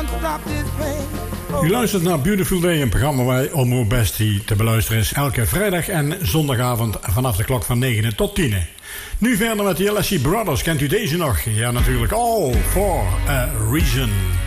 U luistert naar Beautiful Day, een programma waar Omroep Bestie te beluisteren is elke vrijdag en zondagavond vanaf de klok van 9 tot 10. Nu verder met de LSC Brothers. Kent u deze nog? Ja, natuurlijk. All for a Reason.